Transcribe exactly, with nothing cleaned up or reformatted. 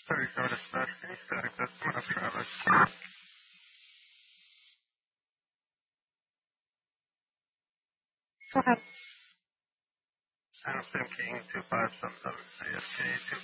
thirty-seven dispatch, can you static estimate of traffic? Go ahead. Adam Sam King, two five seven seven, A S K two